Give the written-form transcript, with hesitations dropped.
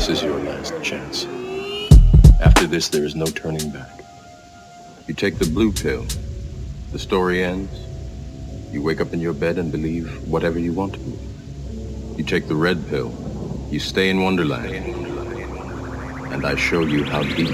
is your last chance. After this, there is no turning back. You take the blue pill, the story ends. You wake up in your bed and believe whatever you want to believe. You take the red pill, you stay in Wonderland, and I show you how deep